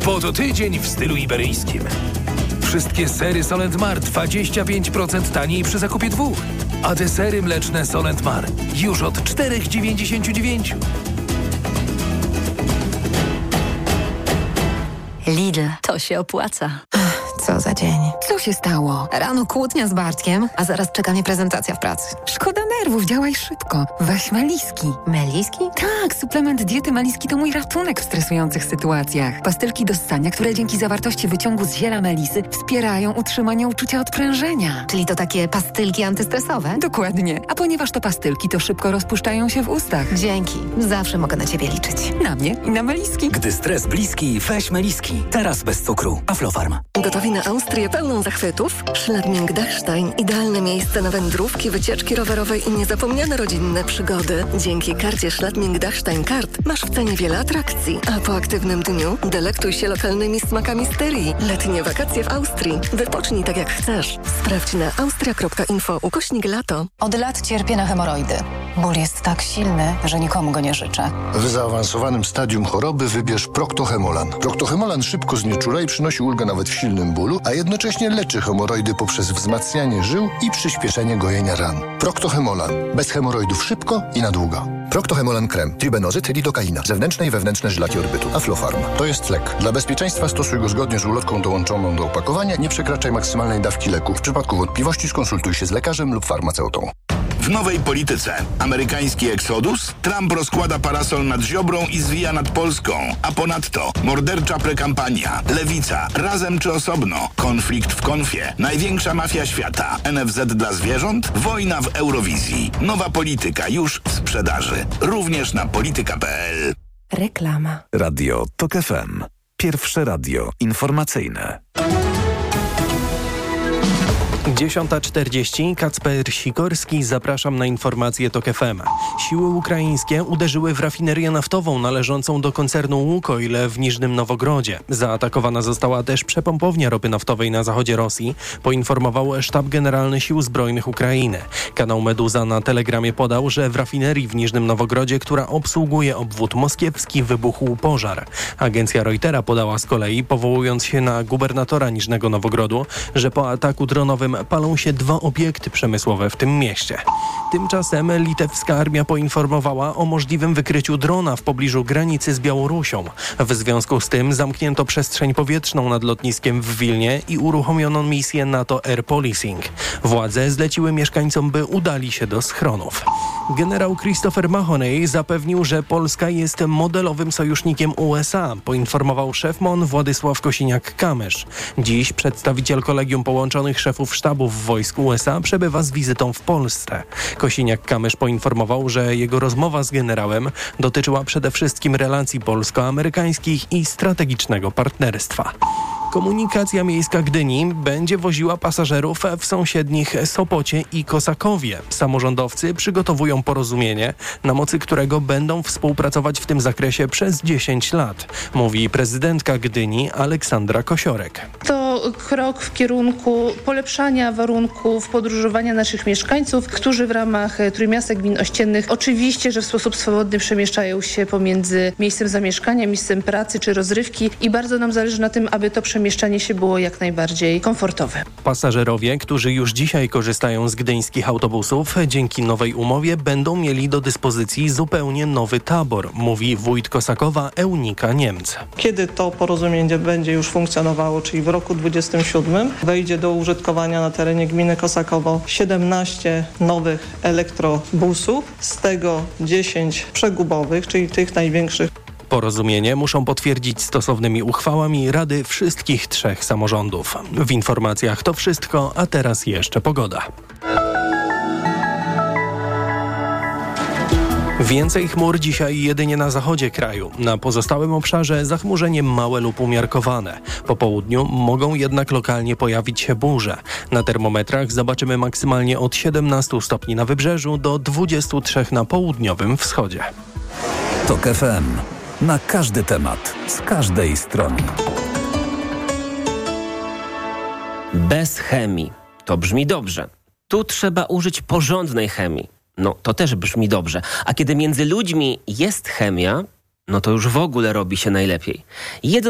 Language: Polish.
bo to tydzień w stylu iberyjskim. Wszystkie sery Solent Mar 25% taniej przy zakupie 2. A desery mleczne Solent Mar już od 4,99. Lidl, to się opłaca. Co za dzień. Co się stało? Rano kłótnia z Bartkiem, a zaraz czeka mnie prezentacja w pracy. Szkoda nerwów, działaj szybko. Weź Meliski. Meliski? Tak, suplement diety Meliski to mój ratunek w stresujących sytuacjach. Pastylki do ssania, które dzięki zawartości wyciągu z ziela melisy wspierają utrzymanie uczucia odprężenia. Czyli to takie pastylki antystresowe? Dokładnie. A ponieważ to pastylki, to szybko rozpuszczają się w ustach. Dzięki. Zawsze mogę na Ciebie liczyć. Na mnie i na Meliski. Gdy stres bliski, weź Meliski. Teraz bez cukru. Aflofarm. Gotowi na Austrię pełną zachwytów? Schladming-Dachstein. Idealne miejsce na wędrówki, wycieczki rowerowe i niezapomniane rodzinne przygody. Dzięki karcie Schladming-Dachstein Kart masz w cenie wiele atrakcji. A po aktywnym dniu delektuj się lokalnymi smakami styrii. Letnie wakacje w Austrii. Wypocznij tak jak chcesz. Sprawdź na austria.info/lato. Od lat cierpię na hemoroidy. Ból jest tak silny, że nikomu go nie życzę. W zaawansowanym stadium choroby wybierz Proctohemolan. Proctohemolan szybko znieczula i przynosi ulgę nawet w silnym bólu, a jednocześnie leczy hemoroidy poprzez wzmacnianie żył i przyspieszenie gojenia ran. Proctohemolan. Bez hemoroidów szybko i na długo. Proctohemolan krem. Tribenozyt, lidokaina. Zewnętrzne i wewnętrzne żylaki odbytu. Aflofarm. To jest lek. Dla bezpieczeństwa stosuj go zgodnie z ulotką dołączoną do opakowania. Nie przekraczaj maksymalnej dawki leku. W przypadku wątpliwości skonsultuj się z lekarzem lub farmaceutą. W nowej polityce. Amerykański eksodus? Trump rozkłada parasol nad Ziobrą i zwija nad Polską. A ponadto mordercza prekampania. Lewica. Razem czy osobno? Konflikt w konfie. Największa mafia świata. NFZ dla zwierząt? Wojna w Eurowizji. Nowa polityka już w sprzedaży. Również na polityka.pl. Reklama. Radio TOK FM. Pierwsze radio informacyjne. 10:40. Kacper Sikorski, zapraszam na informacje TOK FM. Siły ukraińskie uderzyły w rafinerię naftową należącą do koncernu Łukoil w Niżnym Nowogrodzie. Zaatakowana została też przepompownia ropy naftowej na zachodzie Rosji, poinformował Sztab Generalny Sił Zbrojnych Ukrainy. Kanał Meduza na Telegramie podał, że w rafinerii w Niżnym Nowogrodzie, która obsługuje obwód moskiewski, wybuchł pożar. Agencja Reutera podała z kolei, powołując się na gubernatora Niżnego Nowogrodu, że po ataku dronowym palą się 2 obiekty przemysłowe w tym mieście. Tymczasem litewska armia poinformowała o możliwym wykryciu drona w pobliżu granicy z Białorusią. W związku z tym zamknięto przestrzeń powietrzną nad lotniskiem w Wilnie i uruchomiono misję NATO Air Policing. Władze zleciły mieszkańcom, by udali się do schronów. Generał Christopher Mahoney zapewnił, że Polska jest modelowym sojusznikiem USA, poinformował szef MON Władysław Kosiniak-Kamysz. Dziś przedstawiciel Kolegium Połączonych Szefów Sztabów wojsk USA przebywa z wizytą w Polsce. Kosiniak-Kamysz poinformował, że jego rozmowa z generałem dotyczyła przede wszystkim relacji polsko-amerykańskich i strategicznego partnerstwa. Komunikacja miejska Gdyni będzie woziła pasażerów w sąsiednich Sopocie i Kosakowie. Samorządowcy przygotowują porozumienie, na mocy którego będą współpracować w tym zakresie przez 10 lat, mówi prezydentka Gdyni Aleksandra Kosiorek. To krok w kierunku polepszania warunków podróżowania naszych mieszkańców, którzy w ramach Trójmiasta Gmin Ościennych oczywiście, że w sposób swobodny przemieszczają się pomiędzy miejscem zamieszkania, miejscem pracy czy rozrywki i bardzo nam zależy na tym, aby to przemieszczanie się było jak najbardziej komfortowe. Pasażerowie, którzy już dzisiaj korzystają z gdyńskich autobusów, dzięki nowej umowie będą mieli do dyspozycji zupełnie nowy tabor, mówi wójt Kosakowa Eunika Niemc. Kiedy to porozumienie będzie już funkcjonowało, czyli w roku 2027, wejdzie do użytkowania na terenie gminy Kosakowo 17 nowych elektrobusów, z tego 10 przegubowych, czyli tych największych. Porozumienie muszą potwierdzić stosownymi uchwałami Rady wszystkich 3 samorządów. W informacjach to wszystko, a teraz jeszcze pogoda. Więcej chmur dzisiaj jedynie na zachodzie kraju. Na pozostałym obszarze zachmurzenie małe lub umiarkowane. Po południu mogą jednak lokalnie pojawić się burze. Na termometrach zobaczymy maksymalnie od 17 stopni na wybrzeżu do 23 na południowym wschodzie. TOK FM. Na każdy temat, z każdej strony. Bez chemii. To brzmi dobrze. Tu trzeba użyć porządnej chemii. No, to też brzmi dobrze. A kiedy między ludźmi jest chemia, no to już w ogóle robi się najlepiej.